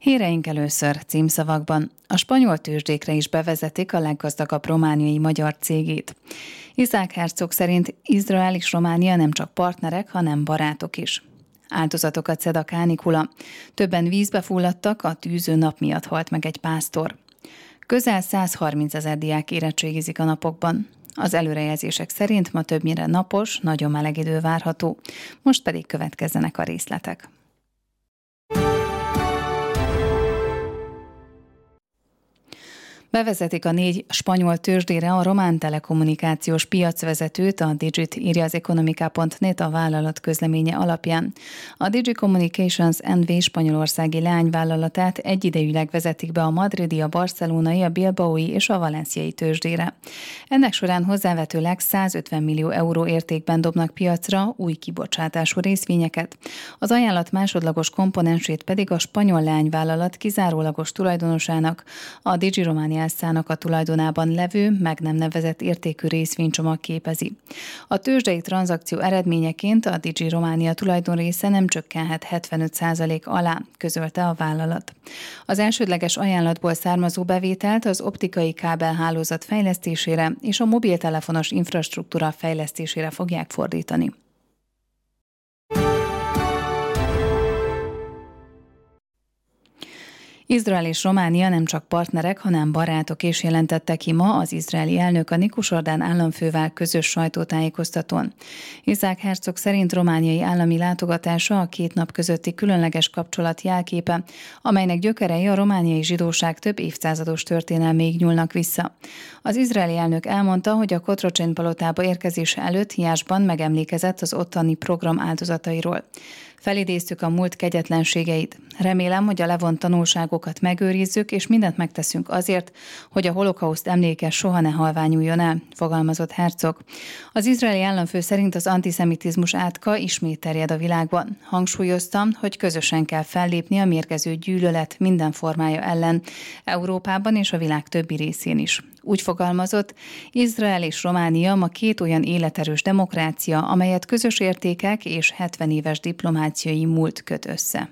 Híreink először címszavakban. A spanyol tőzsdékre is bevezetik a leggazdagabb romániai magyar cégét. Izsák Herzog szerint Izrael és Románia nem csak partnerek, hanem barátok is. Áldozatokat szed a kánikula. Többen vízbe fulladtak, a tűző nap miatt halt meg egy pásztor. Közel 130 000 diák érettségizik a napokban. Az előrejelzések szerint ma többnyire napos, nagyon meleg idő várható. Most pedig következzenek a részletek. Bevezetik a 4 spanyol tőzsdére a román telekommunikációs piacvezetőt, a Digit, írja az Economica.net a vállalat közleménye alapján. A Digi Communications NV spanyolországi leányvállalatát egyidejűleg vezetik be a madridi, a barcelonai, a bilbaói és a valenciai tőzsdére. Ennek során hozzávetőleg 150 millió euró értékben dobnak piacra új kibocsátású részvényeket. Az ajánlat másodlagos komponensét pedig a spanyol leányvállalat kizárólagos tulajdonosának, a Digi Romania a tulajdonában levő, meg nem nevezett értékű részvénycsomag képezi. A tőzsdei tranzakció eredményeként a Digi Romania tulajdonrésze nem csökkenhet 75% alá, közölte a vállalat. Az elsődleges ajánlatból származó bevételt az optikai kábelhálózat fejlesztésére és a mobiltelefonos infrastruktúra fejlesztésére fogják fordítani. Izrael és Románia nem csak partnerek, hanem barátok is, jelentette ki ma az izraeli elnök a Nikusordán államfővel közös sajtótájékoztatón. Izsák Herzog szerint romániai állami látogatása a 2 nap közötti különleges kapcsolat jelképe, amelynek gyökerei a romániai zsidóság több évszázados történelméig nyúlnak vissza. Az izraeli elnök elmondta, hogy a Kotrocsin palotába érkezése előtt Jászban megemlékezett az ottani program áldozatairól. Felidéztük a múlt kegyetlenségeit. Remélem, hogy a levont tanulságokat megőrizzük, és mindent megteszünk azért, hogy a holokauszt emléke soha ne halványuljon el, fogalmazott Herzog. Az izraeli államfő szerint az antiszemitizmus átka ismét terjed a világban. Hangsúlyoztam, hogy közösen kell fellépni a mérgező gyűlölet minden formája ellen, Európában és a világ többi részén is. Úgy fogalmazott, Izrael és Románia ma 2 olyan életerős demokrácia, amelyet közös értékek és 70 éves diplomáciai múlt köt össze.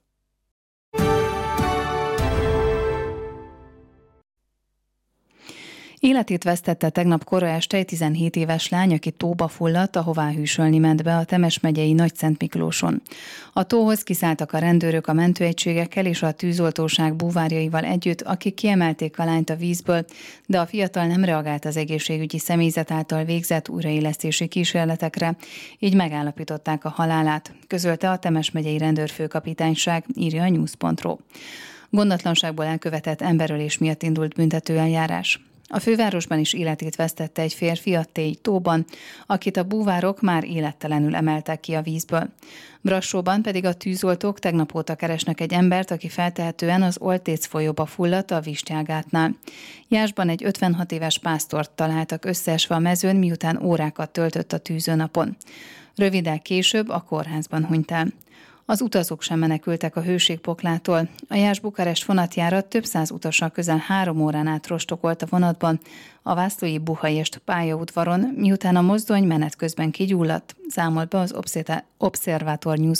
Életét vesztette tegnap kora este egy 17 éves lány, aki tóba fulladt, ahová hűsölni ment be a Temes megyei Nagyszentmiklóson. A tóhoz kiszálltak a rendőrök a mentőegységekkel és a tűzoltóság búvárjaival együtt, akik kiemelték a lányt a vízből, de a fiatal nem reagált az egészségügyi személyzet által végzett újraélesztési kísérletekre, így megállapították a halálát, közölte a Temes megyei rendőrfőkapitányság, írja a news.ro. Gondatlanságból elkövetett emberölés miatt indult büntetőeljárás. A fővárosban is életét vesztette egy férfi a Tély tóban, akit a búvárok már élettelenül emeltek ki a vízből. Brassóban pedig a tűzoltók tegnap óta keresnek egy embert, aki feltehetően az Oltéc folyóba fulladt a Vistyágátnál. Jászban egy 56 éves pásztort találtak összeesve a mezőn, miután órákat töltött a tűzőnapon. Röviddel később a kórházban hunyt el. Az utazók sem menekültek a hőségpoklától. A Jász-Bukarest vonatjárat több száz utassal közel 3 órán át rostokolt a vonatban a Vászlói Buhajest pályaudvaron, miután a mozdony menet közben kigyulladt, számolt be az Observator News